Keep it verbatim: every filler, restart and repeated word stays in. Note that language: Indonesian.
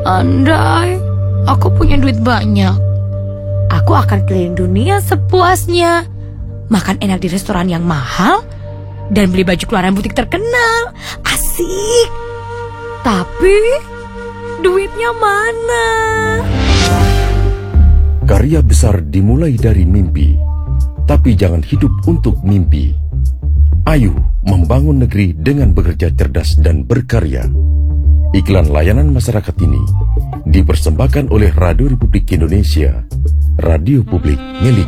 Andai aku punya duit banyak, aku akan keliling dunia sepuasnya, makan enak di restoran yang mahal, dan beli baju keluaran butik terkenal. Asik. Tapi duitnya mana? Karya besar dimulai dari mimpi, tapi jangan hidup untuk mimpi. Ayo membangun negeri dengan bekerja cerdas dan berkarya. Iklan layanan masyarakat ini dipersembahkan oleh Radio Republik Indonesia, radio publik milik